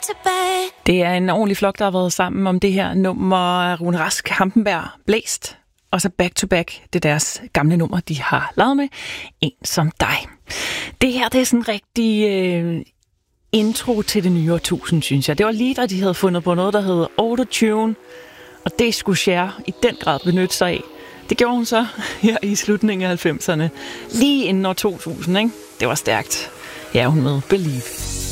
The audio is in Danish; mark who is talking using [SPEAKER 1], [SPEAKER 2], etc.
[SPEAKER 1] tilbage.
[SPEAKER 2] Det er en ordentlig flok, der har været sammen om det her nummer. Rune Rask, Hampenberg, Blæst. Og så Back to Back, det er deres gamle nummer, de har lavet med. En som dig. Det her, det er sådan en rigtig intro til det nye årtusind, synes jeg. Det var lige da de havde fundet på noget, der hedder Autotune. Og det skulle Cher i den grad benytte sig af. Det gjorde hun så her i slutningen af 90'erne. Lige inden år 2000, ikke? Det var stærkt. Ja, hun med Believe.